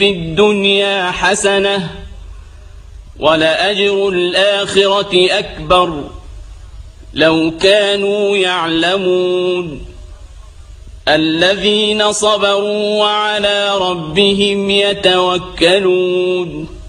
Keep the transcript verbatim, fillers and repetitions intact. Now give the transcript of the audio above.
في الدنيا حسنة ولأجر الآخرة أكبر لو كانوا يعلمون الذين صبروا وعلى ربهم يتوكلون